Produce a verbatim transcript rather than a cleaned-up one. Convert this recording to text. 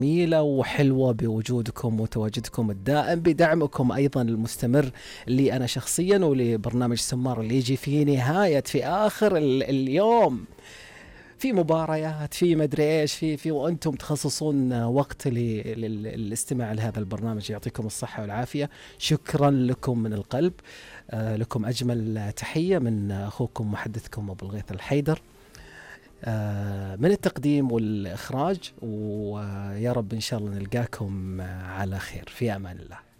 جميلة وحلوة بوجودكم وتواجدكم الدائم، بدعمكم أيضا المستمر لي أنا شخصيا ولبرنامج سمار اللي يجي في نهاية في آخر ال- اليوم، في مباريات، في مدري إيش، في في وأنتم تخصصون وقت ل- لل- للاستماع لهذا البرنامج. يعطيكم الصحة والعافية. شكرا لكم من القلب. آه، لكم أجمل تحية من أخوكم محدثكم أبو الغيث الحيدر، آه، من التقديم والإخراج. ويا رب إن شاء الله نلقاكم على خير، في أمان الله.